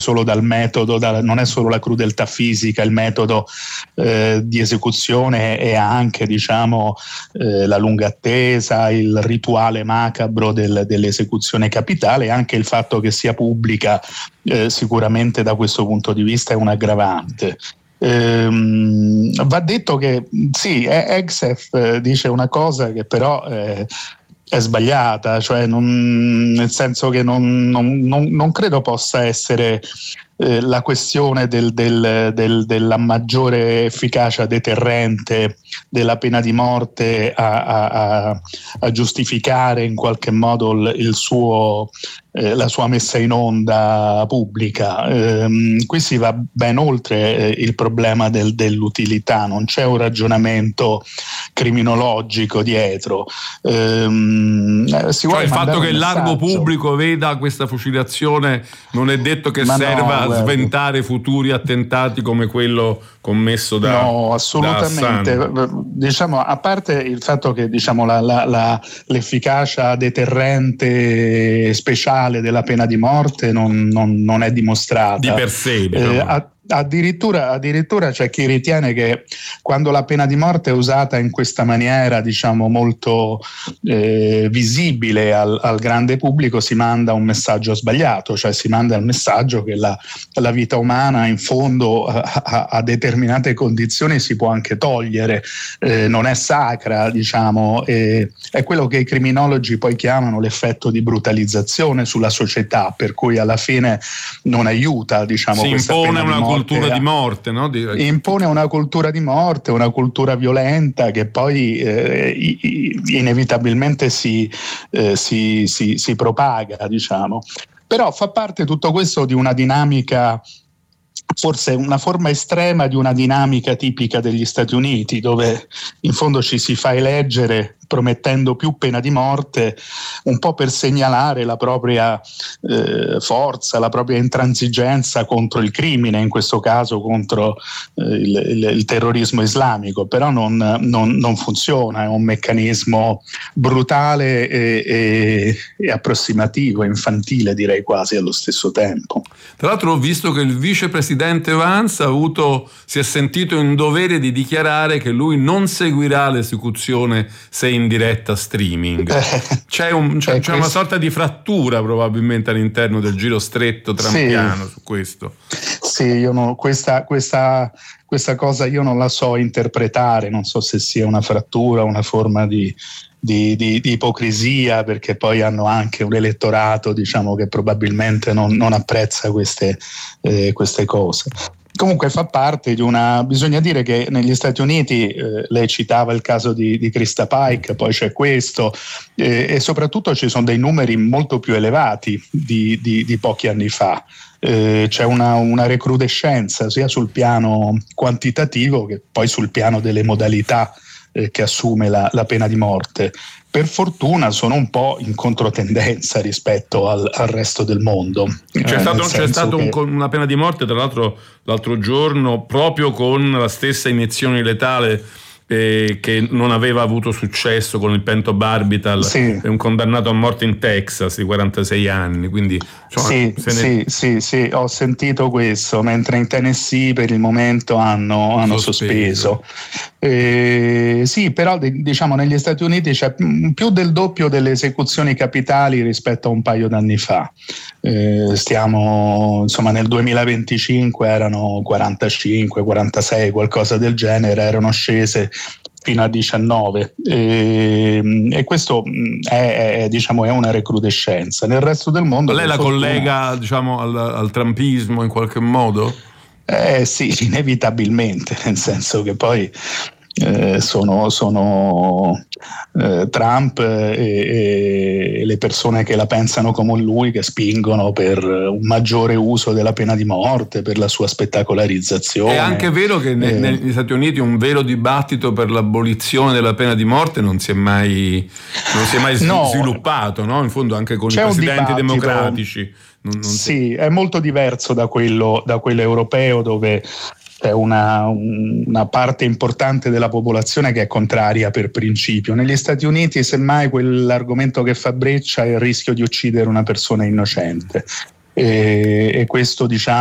solo dal metodo, non è solo la crudeltà fisica, il metodo di esecuzione è anche, diciamo, la lunga attesa, il rituale macabro dell'esecuzione capitale, e anche il fatto che sia pubblica sicuramente da questo punto di vista è un aggravante. Va detto che sì, Hegseth dice una cosa che però è sbagliata, cioè nel senso che non credo possa essere la questione della maggiore efficacia deterrente della pena di morte a giustificare in qualche modo la sua messa in onda pubblica. Qui si va ben oltre il problema dell'utilità, non c'è un ragionamento criminologico dietro. Cioè il fatto che il largo pubblico veda questa fucilazione non è detto che serva a sventare futuri attentati come quello commesso da no, assolutamente. Diciamo, a parte il fatto che, diciamo, l'efficacia deterrente speciale della pena di morte non è dimostrata di per sé, diciamo. Addirittura c'è chi ritiene che quando la pena di morte è usata in questa maniera, diciamo, molto visibile al grande pubblico, si manda un messaggio sbagliato, cioè si manda il messaggio che la vita umana in fondo a determinate condizioni si può anche togliere, non è sacra, diciamo, è quello che i criminologi poi chiamano l'effetto di brutalizzazione sulla società, per cui alla fine non aiuta, diciamo, si questa impone pena una di morte, cultura di morte, no? Impone una cultura di morte, una cultura violenta che poi inevitabilmente si propaga, diciamo. Però fa parte tutto questo di una dinamica, forse una forma estrema di una dinamica tipica degli Stati Uniti, dove in fondo ci si fa eleggere promettendo più pena di morte, un po' per segnalare la propria forza, la propria intransigenza contro il crimine, in questo caso contro il terrorismo islamico, però non funziona, è un meccanismo brutale e approssimativo, infantile direi quasi allo stesso tempo. Tra l'altro ho visto che il vicepresidente Vance si è sentito in dovere di dichiarare che lui non seguirà l'esecuzione se in diretta streaming. C'è una sorta di frattura probabilmente all'interno del giro stretto trampiano su questo. Sì, io questa cosa io non la so interpretare, non so se sia una frattura, una forma di ipocrisia, perché poi hanno anche un elettorato, diciamo, che probabilmente non apprezza queste cose. Comunque fa parte bisogna dire che negli Stati Uniti, lei citava il caso di Krista Pike, poi c'è questo, e soprattutto ci sono dei numeri molto più elevati di pochi anni fa. C'è una recrudescenza sia sul piano quantitativo che poi sul piano delle modalità che assume la pena di morte. Per fortuna sono un po' in controtendenza rispetto al resto del mondo. C'è stato una pena di morte, tra l'altro, l'altro giorno, proprio con la stessa iniezione letale che non aveva avuto successo con il pentobarbital, è un condannato a morte in Texas di 46 anni, quindi sì, ho sentito questo, mentre in Tennessee per il momento hanno sospeso. Sì, però diciamo negli Stati Uniti c'è più del doppio delle esecuzioni capitali rispetto a un paio d'anni fa. Stiamo, insomma, nel 2025 erano 45, 46, qualcosa del genere, erano scese fino a 19, e questo è una recrudescenza. Nel resto del mondo, lei la collega, diciamo, al trumpismo in qualche modo? Sì, inevitabilmente, nel senso che poi sono Trump e le persone che la pensano come lui che spingono per un maggiore uso della pena di morte, per la sua spettacolarizzazione. È anche vero che negli Stati Uniti un vero dibattito per l'abolizione della pena di morte non si è mai sviluppato, no? In fondo anche con i presidenti democratici. Sì, è molto diverso da quello europeo, dove c'è una parte importante della popolazione che è contraria per principio. Negli Stati Uniti semmai quell'argomento che fa breccia è il rischio di uccidere una persona innocente. e questo diciamo